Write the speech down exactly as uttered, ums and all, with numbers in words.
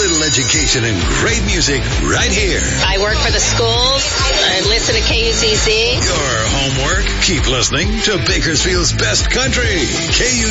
little education and great music right here. I work for the schools. I listen to K U C C. Your homework, keep listening to Bakersfield's best country. K U